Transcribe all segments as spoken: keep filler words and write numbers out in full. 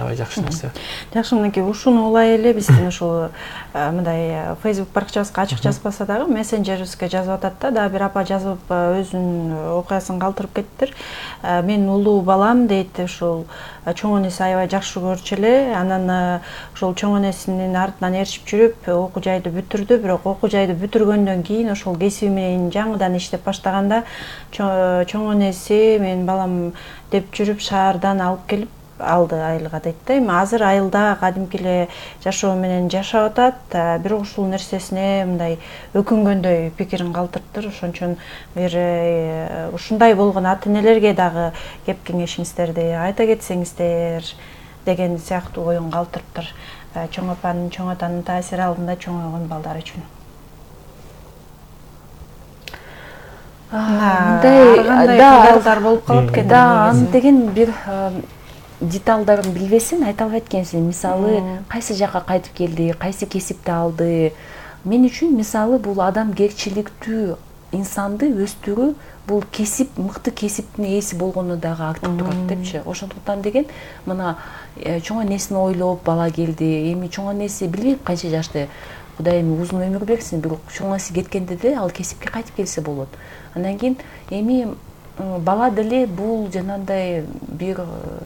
аябай жакшы нерсе. Жакшы, мынакей ушуну улай эле биздин ушул мындай Facebook баракчабызга ачык жазбаса дагы мессенджерибизге жазып атат да, дагы бир апа жазып өзүнүн окуясын калтырып кеттир. Мен улуу балам дейт, ушул чоң энеси аябай жакшы көрчү эле, анан ошол чоң энесинин артынан ээрчип жүрүп окуу жайды бүтүрдү, бирок окуу жайды бүтүргөндөн кийин ошол кесиби менен жаңыдан иштеп баштаганда чоң энеси менин балам деп жүрүп шаардан алып келип алды айылга дейт да. Эми азыр айылда кадимки эле жашоо менен жашап атат, бирок ушул нерсесине мындай өкүнгөндөй пикирин калтырыптыр. Ошон үчүн бир ушундай болгон ата-энелерге дагы кеп кеңешиңиздерди айта кетсеңиздер деген сыяктуу оюн калтырыптыр. Чоң апанын, чоң атанын таасири алдында чоңойгон балдар үчүн. Мындай балдар болуп калат экен. Да, аны деген бир деталдарын билбесин айта албайт экенсиң. Мисалы, кайсы жакка кайтып келди, кайсы кесипти алды. Мен үчүн мисалы бул адамгерчиликтүү инсанды өстүрүү, бул кесип, мыкты кесиптин ээси болгону дагы актып турат депчи. Ошондуктан деген мына чоң энесин ойлоп бала келди. Эми чоң энеси билбейм канча жашта. Кудайым узун өмүр берсин, бирок чоң энеси кеткенде де ал кесипке кайтып келсе болот. Андан кийин эми бала деле бул жанагындай бир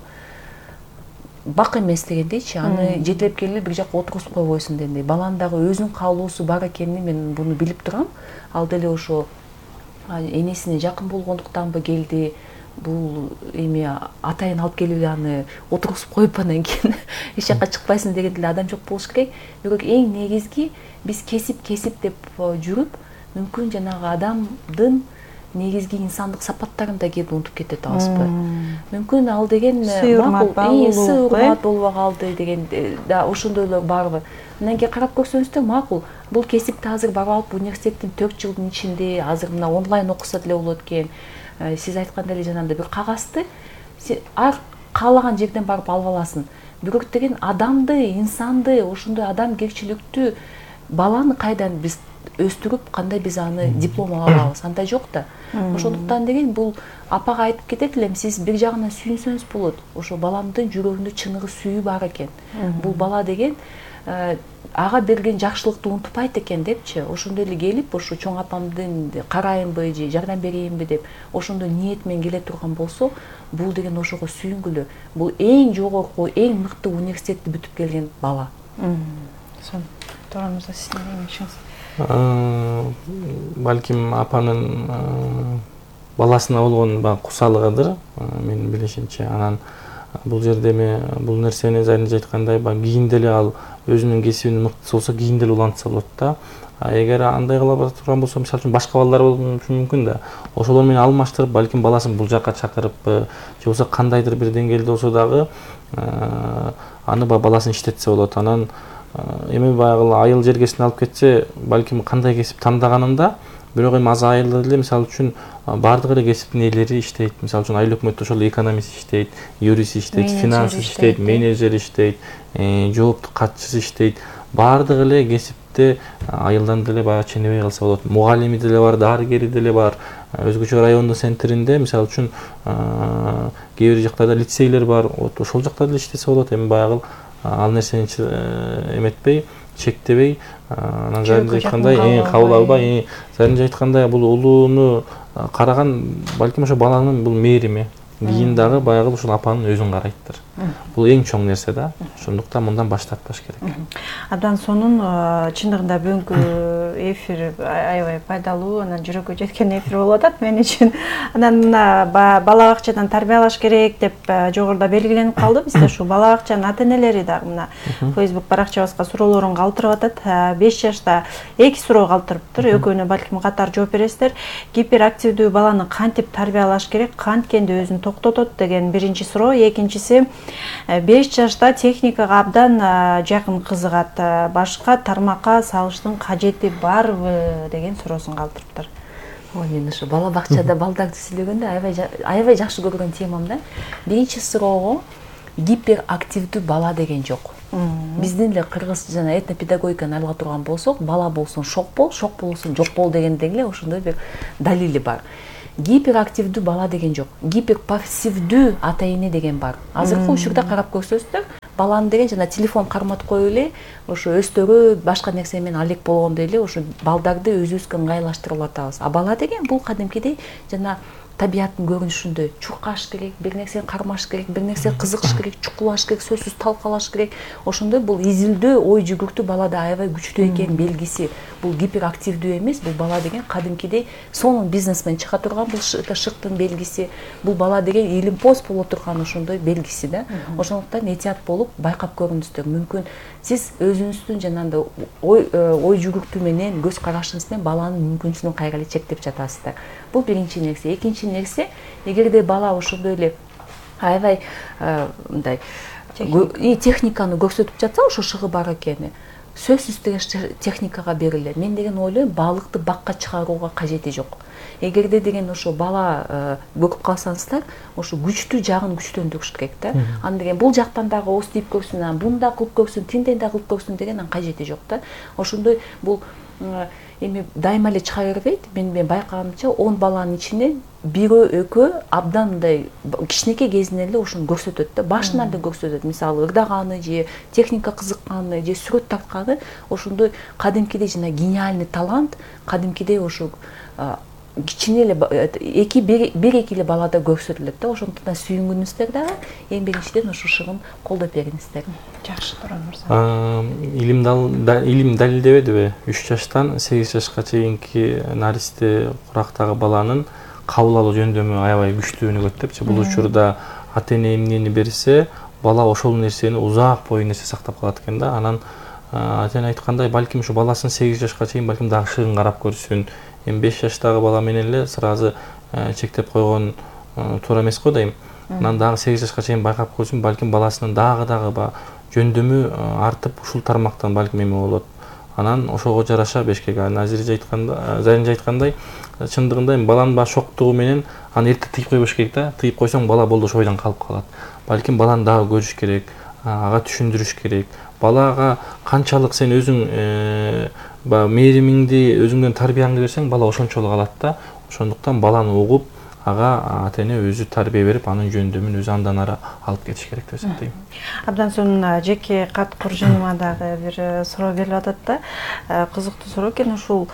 бак эмес дегендейчи, аны жетелеп келип бир жакка отургузуп койбойсуң дегендей. Баланын дагы өзүнүн каалоосу бар экенин мен буну билип турам. Ал деле ошо энесине жакын болгондуктанбы келди, бул эми атайын алып келип эле аны отургузуп коюп анан кийин эч жакка чыкпайсың деген деле адам жок болуш керек. Бирок эң негизги биз кесип кесип деп жүрүп, мүмкүн жанагы адамдын негизги инсандык сапаттарын да кээде унутуп кетет албызбы. Мүмкүн ал деген макул, сы урмат болбой калды деген да ошондойлор барбы. Андан кийин карап көрсөңүздөр макул. Бул кесипти азыр барып алып университеттин төрт жылдын ичинде азыр мына онлайн окуса деле болот экен. Сиз айткандай эле жанагындай бир кагазды ар каалаган жерден барып алып аласың. Бирок деген адамды, инсанды, ошондой адамгерчиликтүү баланы кайдан биз өстүрүп, кандай биз аны диплом ала алабыз? Андай жок да. Ошондуктан деген бул апага айтып кетет элем, сиз бир жагынан сүйүнсөңүз болот. Ошо баламдын жүрөгүндө чыныгы сүйүү бар экен. Бул бала деген ага берген жакшылыкты унутпайт экен депчи. Ошондой эле келип, ошо чоң апамдын карайынбы же жардам берейинби деп ошондой ниет менен келе турган болсо, бул деген ошого сүйүнгүлө. Бул эң жогорку, эң мыкты университетти бүтүп келген бала. Сон, Торамызда сиздин эмгегиңиз. Балким апанын баласына болгон кусалыгыдыр, менин билишимче. Анан бул жерде эми бул нерсени Заринже айткандай, кийин деле ал өзүнүн кесибинин мыктысы болсо, кийин деле улантса болот да. А эгер андай кыла турган болсо, мисалы үчүн башка балдар болушу мүмкүн да. Ошолор менен алмаштырып, балким баласын бул жакка чакырыппы, же болбосо кандайдыр бир деңгээлде болсо дагы аны баласын иштетсе болот. Анан эми баягы айыл жергесине алып кетсе, балким кандай кесип тандаганда, бирок эми аз айылда деле мисалы үчүн бардык эле кесиптин ээлери иштейт. Мисалы үчүн айыл өкмөттө ошол экономист иштейт, юрист иштейт, финанс иштейт, менеджер иштейт, жооптук катчысы иштейт. Бардык эле кесипте айылдан деле баягы ченебей калса болот. Мугалими деле бар, дарыгери деле бар. Өзгөчө райондун центринде мисалы үчүн кээ бир жактарда лицейлер бар. Ошол жакта деле иштесе болот. Эми баягы ал нерсени эметпей, чектебей, анан Заринже айткандай, эң кабыл албай, Заринже айткандай бул улууну караган, балким ошо баланын бул мээрими. Кийин дагы баягы ушул апанын өзүн карайттыр. Бул эң чоң нерсе да. Ошондуктан мындан баш тартпаш керек. Абдан сонун чындыгында бүгүнкү эфир аябай пайдалуу, анан жүрөккө жеткен эфир болуп атат мен үчүн. Анан мына бала бакчадан тарбиялаш керек деп жогоруда белгиленип калды. Бизде ушул бала бакчанын ата-энелери дагы мына Facebook баракчабызга суроолорун калтырып атат. беш жашта эки суроо калтырыптыр. Экөөнө балким катар жооп бересиздер. Гиперактивдүү баланы кантип тарбиялаш керек, канткенде өзүн токтотот деген биринчи суроо. Экинчиси, беш жашта техникага абдан жакын кызыгат, башка тармакка салыштын кажети барбы деген суроосун калтырыптыр. Ой, мен ошо бала бакчада балдарды сүйлөгөндө аябай аябай жакшы көргөн темам да. Биринчи суроого гиперактивдүү бала деген жок. Биздин эле кыргыз жана этнопедагогиканы алга турган болсок, бала болсоң шок бол, шок болсоң жок бол дегенде эле ошондой бир далили бар. Гиперактивдүү бала деген жок. Гиперпассивдүү ата-эне деген бар. Азыркы учурда карап көрсөздөр, баланы деген жана телефон карматып коюп эле ошо өстөрү башка нерсе менен алек болгондой эле ошо балдарды өзүбүзгө ыңгайлаштырып атабыз. А бала деген бул кадимкидей жана табияттын көрүнүшүндөй чуркаш керек, бир нерсени кармаш керек, бир нерсе кызыгыш керек, чукулаш керек, сөзсүз талкалаш керек. Ошондой бул изилдөө, ой жүгүртүү балада аябай күчтүү экенин белгиси. Бул гиперактивдүү эмес, бул бала деген кадимкидей сонун бизнесмен чыга турган, бул шыктын белгиси. Бул бала деген илимпоз боло турган ошондой белгиси да. Ошондуктан этият болуп байкап көрүңүздөр. Мүмкүн сиз өзүңүздүн жанагындай ой ой жүгүртүү менен, көз карашыңыз менен баланын мүмкүнчүлүгүн кайра эле чектеп жатасыздар. Бул биринчи нерсе. Экинчи нерсе, эгерде бала ошондой эле аябай мындай техниканы көрсөтүп жатса, ошо шыгы бар экени, сөзсүз техникага берилет. Мен деген ойлойм, балыкты бакка чыгарууга кажети жок. Эгерде деген ошо бала көрүп калсаңыздар, ошо күчтүү жагын күчтөндүрүш керек да. Аны деген бул жактан дагы ооз тийип көрсүн, бунда кылып көрсүн, тиндей да кылып көрсүн деген кажети жок да. Ошондой бул эми дайыма эле чыга бербейт. Мен мен байкаганымча он баланын ичинен бирөө экөө абдан мындай кичинекей кезинен эле ошону көрсөтөт да. Башынан эле көрсөтөт. Мисалы ырдаганы же техника кызыкканы же сүрөт тартканы ошондой кадимкидей жана гениальный талант, кадимкидей ошо кичине эле эки бир эки эле балада көрсөтүлөт да. Ошондуктан сүйүнгүнүздөр дагы эң биринчиден ошо шыгын колдоп бериңиздер. Жакшы, Туран мырза. Илим илим далилдебедиби? үч жаштан сегиз жашка чейинки наристе курактагы баланын кабыл алуу жөндөмү аябай күчтүү өнүгөт депчи. Бул учурда ата эне эмнени берсе, бала ошол нерсени узак бою нерсе сактап калат экен да. Анан ата эне айткандай, балким ушу баласын сегиз жашка чейин балким дагы шыгын карап көрсүн. Эми беш жаштагы бала менен эле сразу чектеп койгон туура эмес го дейм. Анан дагы сегиз жашка чейин байкап көрсүн, балким баласынын дагы дагы жөндөмү артып, ушул тармактан балким эме болот. Анан ошого жараша бешкек. Назирже айткандай, Заринже айткандай, чындыгында эми баланын баа шоктугу менен аны эрте тыйып койбош керек да. Тыйып койсоң бала болду ошо ойдон калып калат. Балким баланы дагы көрүш керек, ага түшүндүрүш керек. Балага канчалык сен өзүң мээримиңди, өзүңдөн тарбияңды берсең, бала ошончолук алат да. Ошондуктан баланы угуп, ага ата эне өзү тарбия берип, анын жөндөмүн өзү андан ары алып кетиш керек деп эсептейм. Абдан сонун жеке кат куржуныма дагы бир суроо келип атат да. Кызыктуу суроо экен. Ушул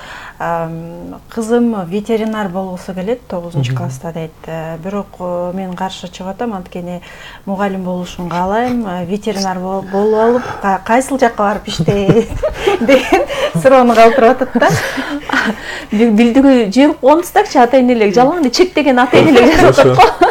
кызым ветеринар болгусу келет, тогузунчу класста дейт. Бирок мен каршы чыгып атам, анткени мугалим болушун каалайм, ветеринар болуп алып, кайсыл жакка барып иштейт деген суроону калтырып атат да. Бир билдирүү жиберип койгонсуздарчы, ата энелер жалаң эле чектеген ата энелер жазып атат го.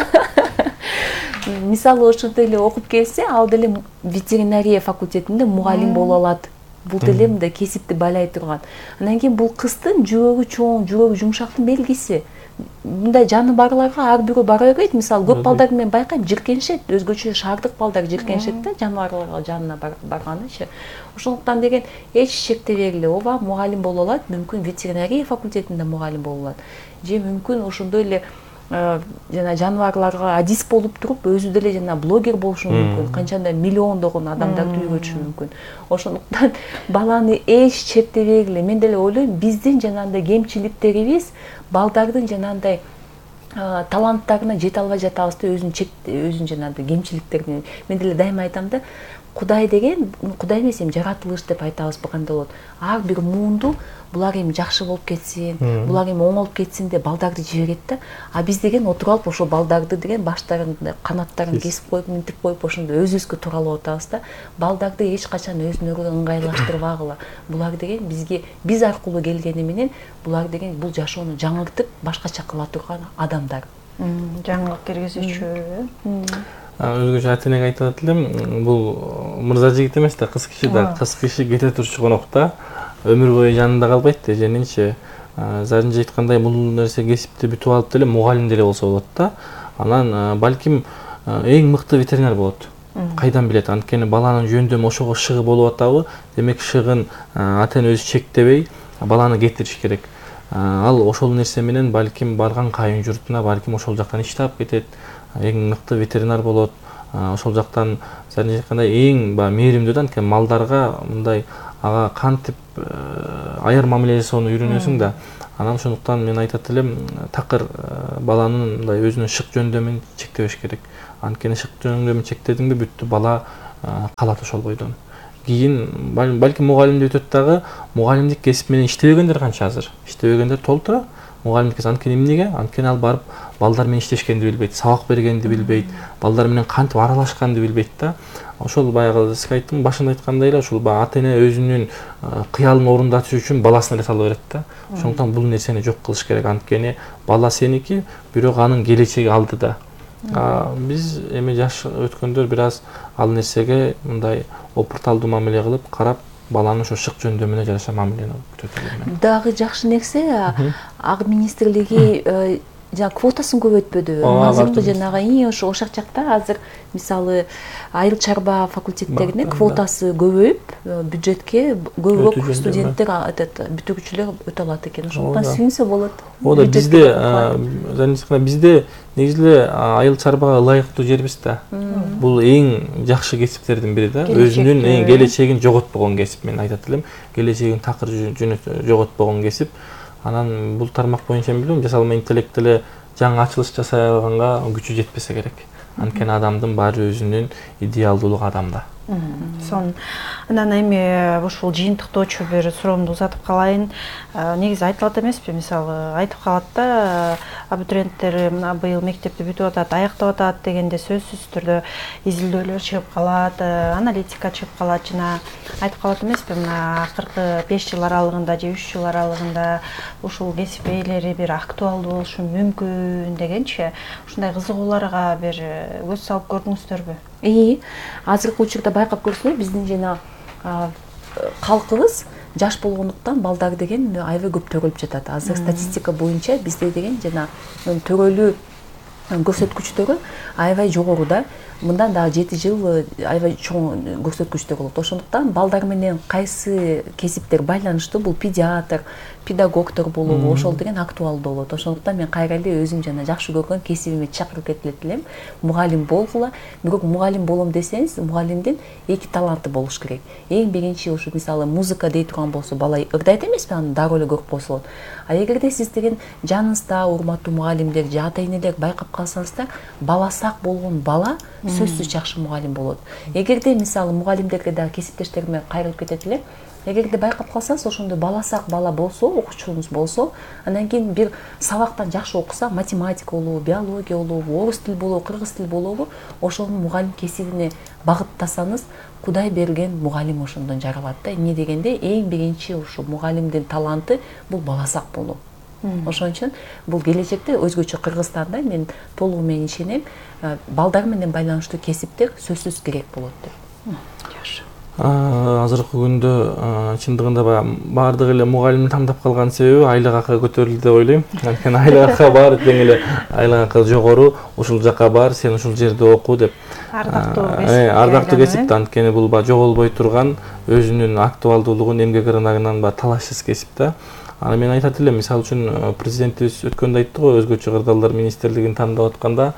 Мисалы ошондой эле окуп келсе, ал деле ветеринария факультетинде мугалим боло алат. Бул деле мындай кесипти байлай турган. Анан кийин бул кыздын жүрөгү чоң, жүрөгү жумшактын белгиси. Мындай жаны барларга ар бирөө бара бербейт. Мисалы көп балдар мен байкайм, жиркенишет, өзгөчө шаардык балдар жиркенишет да, жаныбарларга жанына барганычы. Ошондуктан деген эч шектебей эле ооба мугалим боло алат, мүмкүн ветеринария факультетинде мугалим боло алат. Же мүмкүн ошондой эле жана жаныбарларга адис болуп туруп, өзү деле жана блогер болушу мүмкүн. Канчандай миллиондогон адамдарды үйрөтүшү мүмкүн. Ошондуктан баланы эч чектебей эле, мен деле ойлойм, биздин жанагындай кемчиликтерибиз балдардын жанагындай таланттарына жете албай жатабыз да, өзүн чек өзүн жанагындай кемчиликтерин. Мен деле дайыма айтам да, Кудай деген, Кудай эмес, эми жаратылыш деп айтабыз кандай болот. Ар бир муунду булар эми жакшы болуп кетсин, булар эми оңолуп кетсин деп балдарды жиберет да. А биз деген отуруп алып ошо балдарды деген баштарын, канаттарын кесип коюп, минтип коюп, ошондо өзүбүзгө тууралап атабыз да. Балдарды эч качан өзүнөргө ыңгайлаштырбагыла. Булар деген бизге биз аркылуу келгени менен булар деген бул жашоону жаңыртып, башкача кыла турган адамдар. Жаңылык киргизүүчү. Өзгөчө ата энеге айтат элем, бул мырза жигит эмес да, кыз киши да, кыз киши кете турчу конок да, өмүр бою жанында калбайт да, женинчи. Заринже айткандай, бул нерсе кесипти бүтүп алып деле мугалим деле болсо болот да. Анан балким эң мыкты ветеринар болот. Кайдан билет? Анткени баланын жөндөмү ошого шыгы болуп атабы? Демек шыгын ата эне өзү чектебей баланы кетириш керек. Ал ошол нерсе менен балким барган кайын журтуна балким ошол жактан иш таап кетет. Эң мыкты ветеринар болот. Ошол жактан Заринже айткандай эң мээримдүү да, анткени малдарга мындай ага кантип аяр мамиле жасоону үйрөнөсүң да. Анан ошондуктан мен айтат элем, такыр баланын мындай өзүнүн шык жөндөмүн чектебеш керек. Анткени шык жөндөмүн чектедиңби бүттү, бала калат ошол бойдон. Кийин балким мугалимдик өтөт дагы, мугалимдик кесип менен иштебегендер канча азыр. Иштебегендер толтура. Мугалимдик кесип анткени эмнеге? Анткени ал барып балдар менен иштешкенди билбейт, сабак бергенди билбейт, балдар менен кантип аралашканды билбейт да. Ошол баягы сиз айттым, башында айткандай эле ушул ата-эне өзүнүн кыялын орундатыш үчүн баласына эле салып берет да. Ошондуктан бул нерсени жок кылыш керек. Анткени бала сеники, бирок анын келечеги алдыда. Биз эми жаш өткөндөр бир аз ал нерсеге мындай опурталдуу мамиле кылып, карап, баланын ошо шык жөндөмүнө жараша мамилени күтөт элем. Дагы жакшы нерсе, Ак министрлиги жана квотасын көбөйтпөдү. Азыркы жанагы ошо ошак жакта азыр мисалы айыл чарба факультеттерине квотасы көбөйүп, бюджетке көбүрөөк студенттер, бүтүрүүчүлөр өтө алат экен. Ошондон сүйүнсө болот. Оода бизде, бизде негизи эле айыл чарбага ылайыктуу жербиз да. Бул эң жакшы кесиптердин бири да. Өзүнүн эң келечегин жоготпогон кесип, мен айтат элем. Келечегин такыр жоготпогон кесип. Анан бул тармак боюнча билбейм, жасалма интеллект эле жаңы ачылыш жасай алганга күчү жетпесе керек. Анткени адамдын баары өзүнүн идеалдуулугу адамда. Сон анан эми ушул жыйынтыктоочу бир суроомду узатып калайын. Негизи айтылат эмеспи, мисалы айтып калат да, абитуриенттер мына быйыл мектепти бүтүп атат, аяктап атат дегенде сөзсүз түрдө изилдөөлөр чыгып калат, аналитика чыгып калат, жана айтып калат эмеспи, мына акыркы беш жыл аралыгында же үч жыл аралыгында ушул кесип ээлери бир актуалдуу болушу мүмкүн дегенчи, ушундай кызыгууларга бир көз салып көрдүңүздөрбү? И азыркы учурда байкап көрсөңөр, биздин жана калкыбыз жаш болгондуктан балдар деген аябай көп төрөлүп жатат. Азыр статистика боюнча бизде деген жана төрөлүү көрсөткүчтөрү аябай жогору да. Мындан дагы жети жыл аябай чоң көрсөткүчтөр болот. Ошондуктан балдар менен кайсы кесиптер байланыштуу, бул педиатр, педагогдор болобу, ошол деген актуалдуу болот. Ошондуктан мен кайра эле өзүм жана жакшы көргөн кесибиме чакырып кетет элем. Мугалим болгула. Бирок мугалим болом десеңиз, мугалимдин эки таланты болуш керек. Эң биринчи ушу мисалы музыка дей турган болсо, бала ырдайт эмеспи, аны дароо эле көрүп койсо болот. А эгерде сиз деген жаныңызда урматтуу мугалимдер, же ата-энелер байкап калсаңыздар, бала сак болгон бала сөзсүз жакшы мугалим болот. Эгерде мисалы мугалимдерге дагы кесиптештериме кайрылып кетет элем. Эгерде байкап калсаңыз, ошондой бала сак бала болсо, окуучуңуз болсо, андан кийин бир сабактан жакшы окуса, математика болобу, биология болобу, орус тил болобу, кыргыз тил болобу, ошонун мугалим кесибине багыттасаңыз, Кудай берген мугалим ошондон жаралат да. Эмне дегенде, эң биринчи ушу мугалимдин таланты бул бала сак болуу. Ошон үчүн бул келечекте өзгөчө Кыргызстанда мен толугу менен ишенем, балдар менен байланыштуу кесиптер сөзсүз керек болот деп. Жакшы. Азыркы күндө чындыгында баардык эле мугалимди тандап калган себеби айлык акы көтөрүлдү деп ойлойм. Анткени айлык акы бар, тең эле айлык акы жогору, ушул жака бар, сен ушул жерде оку деп. Ардактуу кесип. Ардактуу кесип, анткени бул жоголбой турган, өзүнүн актуалдуулугун, эмгек ырыгынан талашсыз кесип да. Аны мен айтат элем, мисалы үчүн президентибиз өткөндө айтты го, өзгөчө кырдаалдар министрлигин тандап атканда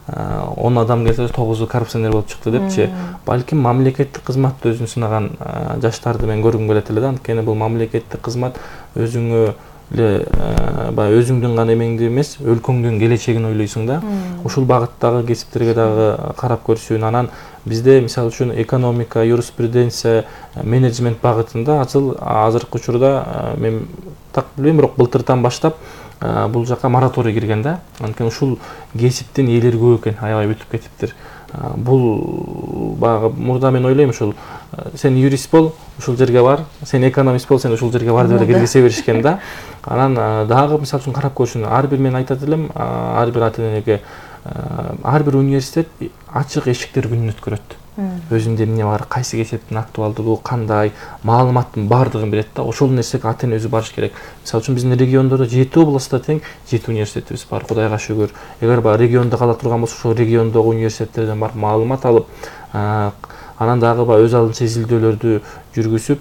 он адам келсе тогузу коррупционер болуп чыкты депчи. Балким мамлекеттик кызматты өзүн сынаган жаштарды мен көргүм келет эле да. Анткени бул мамлекеттик кызмат өзүңө эле баягы өзүңдүн гана эмеңди эмес, өлкөңдүн келечегин ойлойсуң да. Ушул багыттагы кесиптерге дагы карап көрсүн. Анан бизде мисалы үчүн экономика, юриспруденция, менеджмент багытында азыркы учурда мен так билбейм, бирок былтыртан баштап бул жака мораторий кирген да. Анткени ушул кесиптин ээлери көп экен, аябай бүтүп кетиптир. Бул баягы мурда мен ойлойм, ушул сен юрист бол, ушул жерге бар, сен экономист бол, сен ушул жерге бар деп эле киргизе беришкен да. Анан дагы мисалы үчүн карап көрсүн, ар бир мен айтат элем, ар бир ата-энеге ар бир университет ачык эшиктер күнүн өткөрөт. Өзүндө эмне бар, кайсы кесиптин актуалдуулугу кандай, маалыматтын баардыгын берет да. Ошол нерсеге ата-эне өзү барыш керек. Мисалы үчүн биздин региондордо жети областта тең жети университетибиз бар, Кудайга шүгүр. Эгер баягы региондо кала турган болсо, ошол региондогу университеттерден барып маалымат алып, анан дагы баягы өз алдынча изилдөөлөрдү жүргүзүп,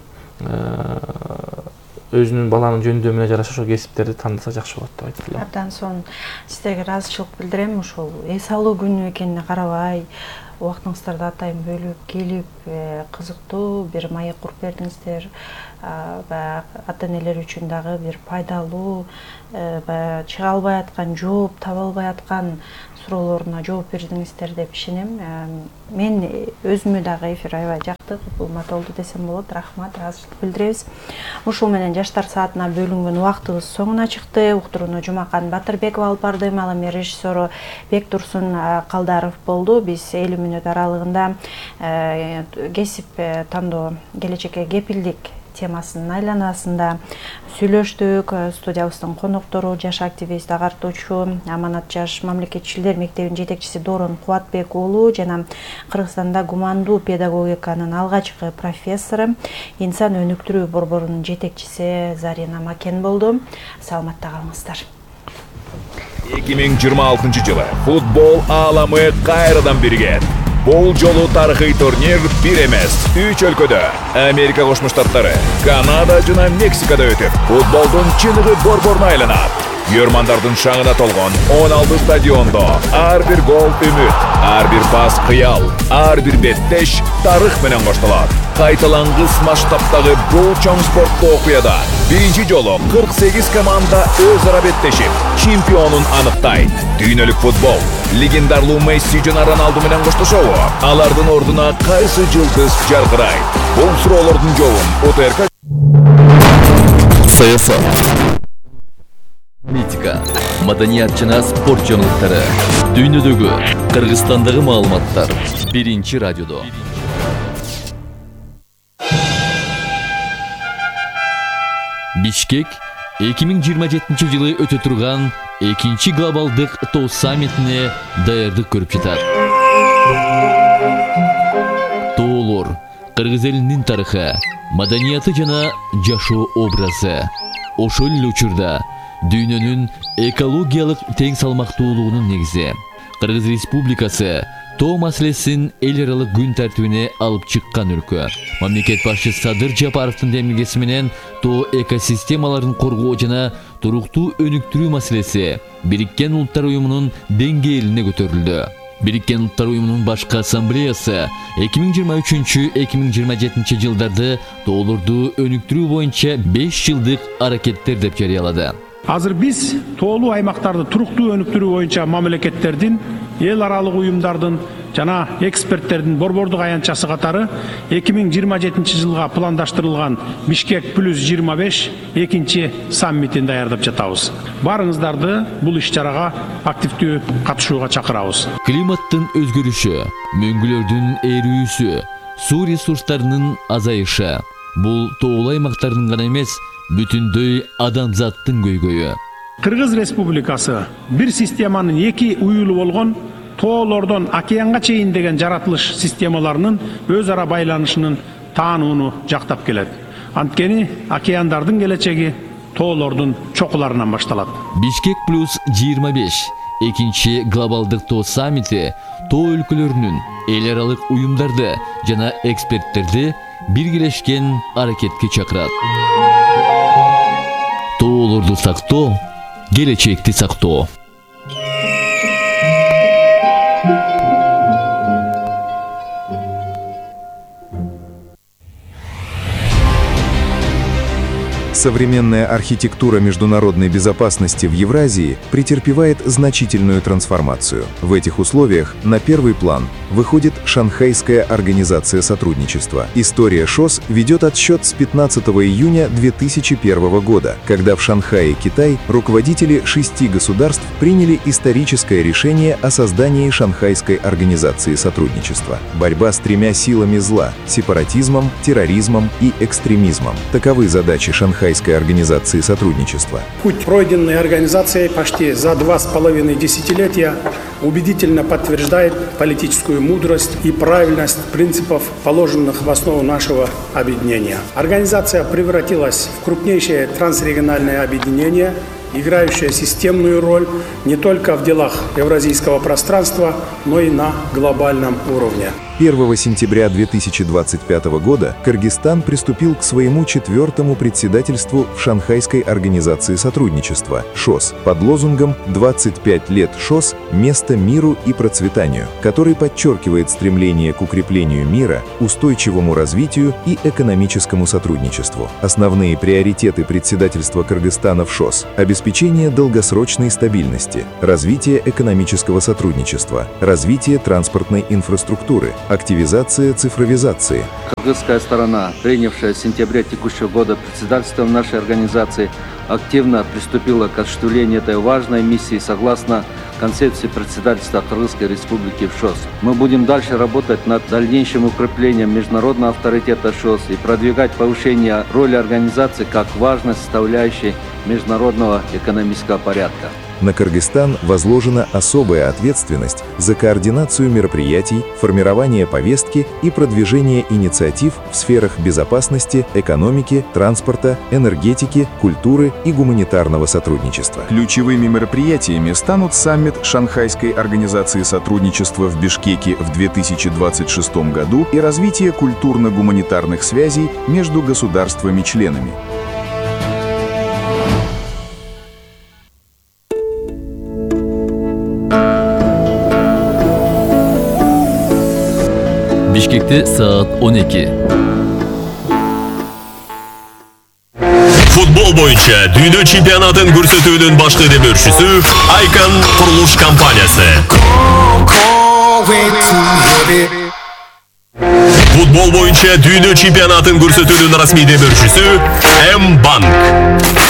өзүнүн баланын жөндөмүнө жараша ошол кесиптерди тандаса жакшы болот деп айтат элем. Абдан сонун сиздерге ыраазычылык билдирем, ушул эс алуу күнү экенине карабай, убактыңыздарды атайын бөлүп келип кызыктуу бир маек куруп бердиңиздер. Баягы ата-энелер үчүн дагы бир пайдалуу, баягы чыга албай аткан, жооп таба албай аткан суроолоруна жооп бердиңиздер деп ишенем. Мен өзүмө дагы эфир аябай жакты, кызмат болду десем болот. Рахмат, ыраазычылык билдиребиз. Ушул менен жаштар саатына бөлүнгөн убактыбыз соңуна чыкты. Уктурууну Жумакан Батырбекова алып бардым. Ал эми режиссеру Бектурсун Калдаров болду. Биз элүү мүнөт аралыгында кесип тандоо, келечекке кепилдик темасынын айланасында сүйлөштүк. Студиябыздын коноктору жаш активист, агартуучу, Аманат жаш мамлекетчилдер мектебинин жетекчиси Дорон Кубатбек уулу жана Кыргызстанда гумандуу педагогиканын алгачкы профессору, инсан өнүктүрүү борборунун жетекчиси Зарина Макен болду. Саламатта калыңыздар. эки миң жыйырма алтынчы жылы футбол ааламы кайрадан биригет. Бул жолу тарыхый турнир бир эмес, үч өлкөдө, Америка Кошмо Штаттары, Канада жана Мексикада өтүп, футболдун чыныгы борборуна айланат. Көрмандардын шаңына толгон он алты стадиондо ар бир гол үмүт, ар бир пас кыял, ар бир беттеш тарых менен коштолот. Кайталангыс масштабтагы бул чоң спорттуу окуяда биринчи жолу кырк сегиз команда өз ара беттешип, чемпионун аныктайт. Дүйнөлүк футбол легендарлуу Месси жана Роналду менен коштошобу? Алардын ордуна кайсы жылдыз жаркырайт? Бул суроолордун жообун ОТРК Саясат, политика, маданият жана спорт жаңылыктары, дүйнөдөгү, Кыргызстандагы маалыматтар биринчи радиодо. Бишкек эки миң жыйырма жетинчи жылы өтө турган экинчи глобалдык тоо саммитине даярдык көрүп жатат. Тоолор кыргыз элинин тарыхы, маданияты жана жашоо образы. Ошол эле учурда дүйнөнүн экологиялык тең салмактуулугунун негизи. Кыргыз Республикасы тоо маселесин эл аралык күн тартибине алып чыккан өлкө. Мамлекет башчысы Садыр Жапаровдун демилгеси менен тоо экосистемаларын коргоо жана туруктуу өнүктүрүү маселеси Бириккен Улуттар уюмунун деңгээлине көтөрүлдү. Бириккен Улуттар уюмунун башкы ассамблеясы эки миң жыйырма үчүнчү — эки миң жыйырма жетинчи жылдарды тоолорду өнүктүрүү боюнча беш жылдык аракеттер деп жарыялады. Азыр биз тоолуу аймактарды туруктуу өнүктүрүү боюнча мамлекеттердин, эл аралык уюмдардын жана эксперттердин борбордук аянтчасы катары эки миң жыйырма жетинчи жылга пландаштырылган Бишкек плюс жыйырма беш экинчи саммитин даярдап жатабыз. Барыңыздарды бул иш-чарага активдүү катышууга чакырабыз. Климаттын өзгөрүшү, мөңгүлөрдүн эрүүсү, суу ресурстарынын азайышы бул тоолуу аймактардын гана эмес, бүтүндөй адамзаттын көйгөйү. Кыргыз Республикасы бир системанын эки уюлу болгон тоолордон океанга чейин деген жаратылыш системаларынын өз ара байланышынын таанууну жактап келет. Анткени океандардын келечеги тоолордун чокуларынан башталат. Бишкек плюс жыйырма беш экинчи глобалдык тоо саммити тоо өлкөлөрүнүн, эл аралык уюмдарды жана эксперттерди биргелешкен аракетке чакырат. Тоолорду сактоо, келечекти сактоо. Современная архитектура международной безопасности в Евразии претерпевает значительную трансформацию. В этих условиях на первый план выходит Шанхайская организация сотрудничества. История ШОС ведет отсчет с пятнадцатого июня две тысячи первого года, когда в Шанхае, Китай, руководители шести государств приняли историческое решение о создании Шанхайской организации сотрудничества. Борьба с тремя силами зла – сепаратизмом, терроризмом и экстремизмом. Таковы задачи Шанхайской организации сотрудничества. Путь, пройденный организацией почти за два с половиной десятилетия, убедительно подтверждает политическую мудрость и правильность принципов, положенных в основу нашего объединения. Организация превратилась в крупнейшее трансрегиональное объединение, играющее системную роль не только в делах евразийского пространства, но и на глобальном уровне. первого сентября две тысячи двадцать пятого года Кыргызстан приступил к своему четвертому председательству в Шанхайской организации сотрудничества ШОС под лозунгом «двадцать пять лет ШОС. Место миру и процветанию», который подчеркивает стремление к укреплению мира, устойчивому развитию и экономическому сотрудничеству. Основные приоритеты председательства Кыргызстана в ШОС – обеспечение долгосрочной стабильности, развитие экономического сотрудничества, развитие транспортной инфраструктуры, активизация цифровизации. Кыргызская сторона, принявшая в сентябре текущего года председательство нашей организации, активно приступила к осуществлению этой важной миссии согласно концепции председательства Кыргызской Республики в ШОС. Мы будем дальше работать над дальнейшим укреплением международного авторитета ШОС и продвигать повышение роли организации как важной составляющей международного экономического порядка. На Кыргызстан возложена особая ответственность за координацию мероприятий, формирование повестки и продвижение инициатив в сферах безопасности, экономики, транспорта, энергетики, культуры и гуманитарного сотрудничества. Ключевыми мероприятиями станут саммит Шанхайской организации сотрудничества в Бишкеке в две тысячи двадцать шестом году и развитие культурно-гуманитарных связей между государствами-членами. Бишкекте саат он эки. Футбол боюнча дүйнө чемпионатын көрсөтүүнүн башкы демөөрчүсү Айкан курулуш компаниясы. Футбол боюнча дүйнө чемпионатын көрсөтүүнүн расмий демөөрчүсү М-банк.